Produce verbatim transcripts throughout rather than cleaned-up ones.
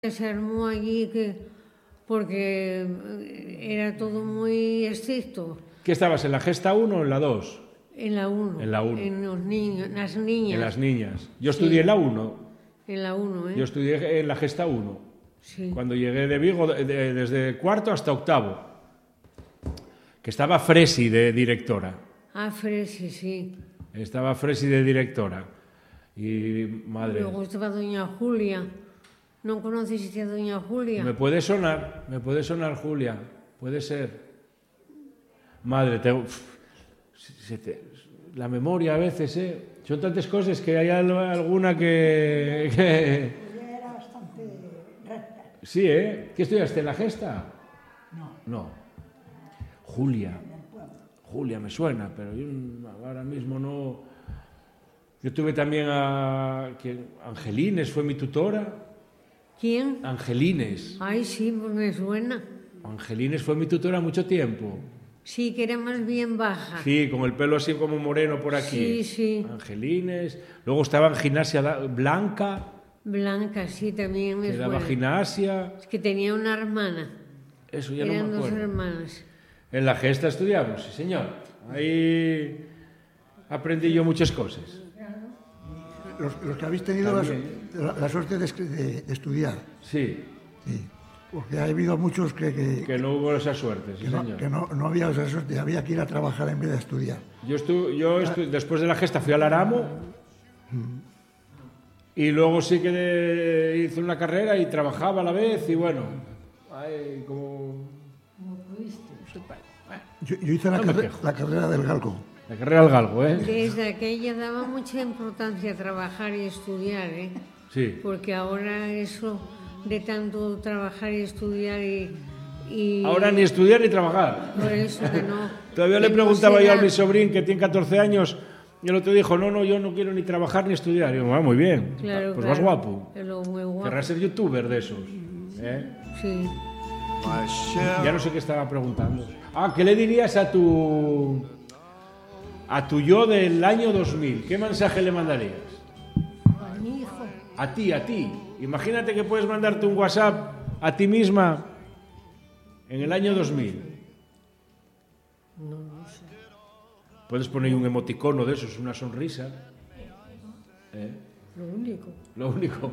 Se armó allí que, porque era todo muy estricto. ¿Qué estabas, en la gesta uno o en la dos? En la uno. En la uno. En los niños, las niñas. En las niñas. Yo estudié sí. en la uno. En la uno, ¿eh? Yo estudié en la gesta uno. Sí. Cuando llegué de Vigo, de, de, desde cuarto hasta octavo. Que estaba Fresi de directora. Ah, Fresi, sí. Estaba Fresi de directora. Y madre... Luego estaba doña Julia. ¿No conoces a doña Julia? Me puede sonar, me puede sonar Julia, puede ser. Madre, te, se te, la memoria a veces, ¿eh? Son tantas cosas que hay alguna que... que... Ella era bastante recta. Sí, ¿eh? ¿Qué estudiaste, en la gesta? No. No. Julia. Julia me suena, pero yo ahora mismo no... Yo tuve también a... Angelines fue mi tutora. ¿Quién? Angelines. Ay, sí, pues me suena. Angelines fue mi tutora mucho tiempo. Sí, que era más bien baja. Sí, con el pelo así como moreno por aquí. Sí, sí. Angelines. Luego estaba en gimnasia Blanca. Blanca, sí, también me que suena. daba gimnasia. Es que tenía una hermana. Eso ya Eran no me acuerdo. dos hermanas. En la gesta estudiamos, sí, señor. Ahí aprendí yo muchas cosas. Los, los que habéis tenido la, la, la suerte de, de, de estudiar. Sí. Sí. Porque ha habido muchos que... Que, que no hubo esa suerte, sí, que no, señor. Que no, no había esa suerte, había que ir a trabajar en vez de estudiar. Yo, estu, yo estu, después de la gesta fui al Aramo mm. y luego sí que de, hice una carrera y trabajaba a la vez y bueno, ay, como... ¿Cómo pudiste? Yo, yo hice la, no carre, la carrera del Galgo. La carrera del Galgo, ¿eh? Desde aquella daba mucha importancia a trabajar y estudiar, ¿eh? Sí. Porque ahora eso de tanto trabajar y estudiar y... y... Ahora ni estudiar ni trabajar. Por eso que no... Todavía que le preguntaba no yo da... a mi sobrín, que tiene catorce años, y el otro dijo, no, no, yo no quiero ni trabajar ni estudiar. Y yo, ah, muy bien, claro, pues claro. más guapo. Pero muy guapo. Querrás ser youtuber de esos, ¿eh? Sí. Ya no sé qué estaba preguntando. Ah, ¿qué le dirías a tu... a tu yo del año dos mil? ¿Qué mensaje le mandarías? A mi hijo. A ti, a ti. Imagínate que puedes mandarte un WhatsApp a ti misma en el año dos mil. No lo sé. Puedes poner un emoticono de esos, una sonrisa. ¿Eh? Lo único. Lo único.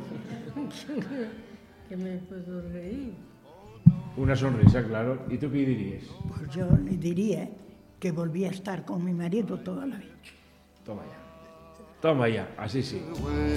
Que me puedo reír. Una sonrisa, claro. ¿Y tú qué dirías? Pues yo le diría que volví a estar con mi marido toda la vida. Toma ya. Toma ya, así sí.